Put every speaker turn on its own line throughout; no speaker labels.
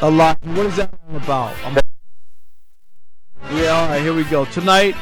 A lot. What is that all about? Yeah, all right, here we go. Tonight,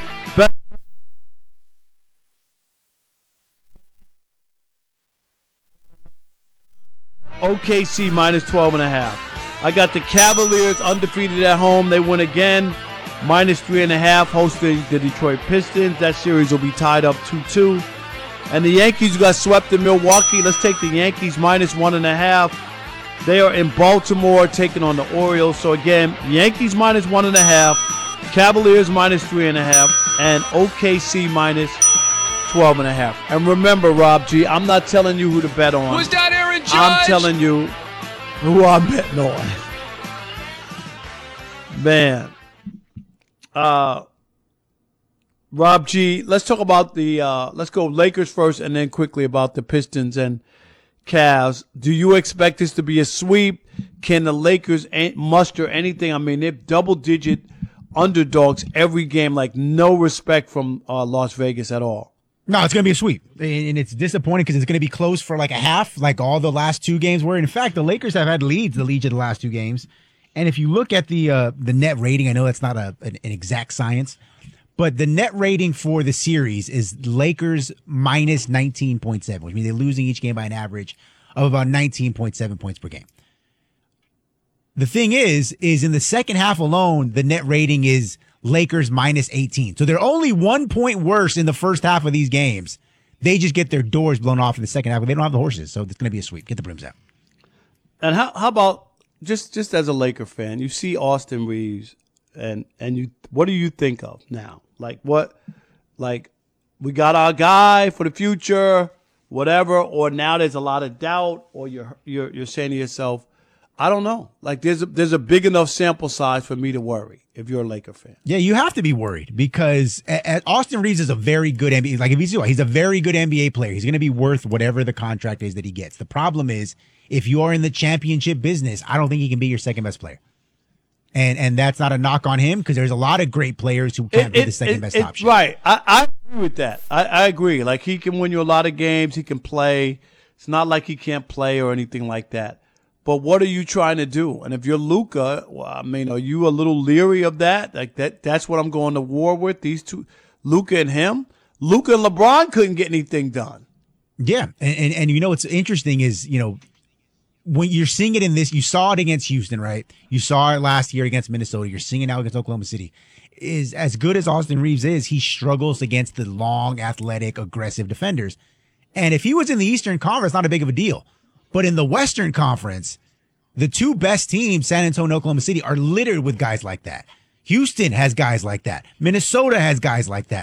OKC minus 12.5. I got the Cavaliers undefeated at home. They win again. Minus 3.5, hosting the Detroit Pistons. That series will be tied up 2-2. And the Yankees got swept in Milwaukee. Let's take the Yankees minus 1.5. They are in Baltimore taking on the Orioles. So again, Yankees minus 1.5, Cavaliers minus 3.5, and OKC minus 12.5. And remember, Rob G, I'm not telling you who to bet on.
Was that Aaron Judge?
I'm telling you who I'm betting on. Man. Rob G, let's talk about let's go Lakers first and then quickly about the Pistons and Cavs. Do you expect this to be a sweep? Can the Lakers muster anything? I mean, they're double-digit underdogs every game, like no respect from Las Vegas at all.
No, it's going to be a sweep. And it's disappointing because it's going to be close for like a half, like all the last two games were. In fact, the Lakers have had leads the last two games. And if you look at the net rating, I know that's not an exact science, but the net rating for the series is Lakers minus 19.7, which means they're losing each game by an average of about 19.7 points per game. The thing is in the second half alone, the net rating is Lakers minus 18. So they're only 1 point worse in the first half of these games. They just get their doors blown off in the second half. They don't have the horses, so it's going to be a sweep. Get the brims out.
And how about just as a Laker fan, you see Austin Reeves, and you, what do you think of now? Like we got our guy for the future, whatever, or now there's a lot of doubt, or you're saying to yourself, I don't know. Like there's a big enough sample size for me to worry if you're a Laker fan.
Yeah, you have to be worried because Austin Reeves is a very good NBA. Like he's a very good NBA player. He's going to be worth whatever the contract is that he gets. The problem is if you are in the championship business, I don't think he can be your second best player. And that's not a knock on him because there's a lot of great players who can't be the second best option.
Right. I agree with that. I agree. Like he can win you a lot of games. He can play. It's not like he can't play or anything like that. But what are you trying to do? And if you're Luka, well, I mean, are you a little leery of that? Like that's what I'm going to war with, these two, Luka and him. Luka and LeBron couldn't get anything done.
Yeah. And you know what's interesting is, you know, when you're seeing it in this, you saw it against Houston, right? You saw it last year against Minnesota. You're seeing it now against Oklahoma City. Is as good as Austin Reeves is, he struggles against the long, athletic, aggressive defenders. And if he was in the Eastern Conference, not a big of a deal. But in the Western Conference, the two best teams, San Antonio and Oklahoma City, are littered with guys like that. Houston has guys like that. Minnesota has guys like that.